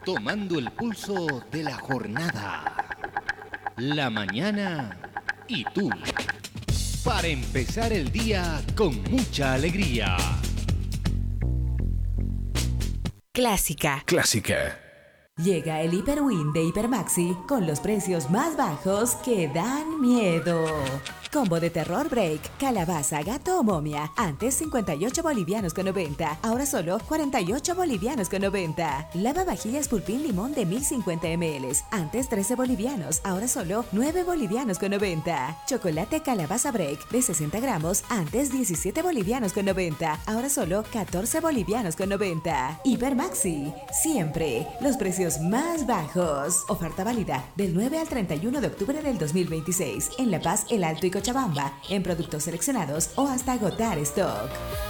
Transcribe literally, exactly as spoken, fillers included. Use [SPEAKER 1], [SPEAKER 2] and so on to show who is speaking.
[SPEAKER 1] tomando el pulso de la jornada, la mañana y tú, para empezar el día con mucha alegría.
[SPEAKER 2] Clásica.
[SPEAKER 3] Clásica.
[SPEAKER 2] Llega el Hiperwin de Hipermaxi con los precios más bajos que dan miedo. Combo de terror break, calabaza, gato o momia. Antes cincuenta y ocho bolivianos con noventa, ahora solo cuarenta y ocho bolivianos con noventa. Lava vajillas pulpín limón de mil cincuenta mililitros. Antes trece bolivianos, ahora solo nueve bolivianos con noventa. Chocolate calabaza break de sesenta gramos, antes diecisiete bolivianos con noventa, ahora solo catorce bolivianos con noventa. Hipermaxi, siempre los precios más bajos. Oferta válida del nueve al treinta y uno de octubre del dos mil veintiséis en La Paz, El Alto y Cochabamba, en productos seleccionados o hasta agotar stock.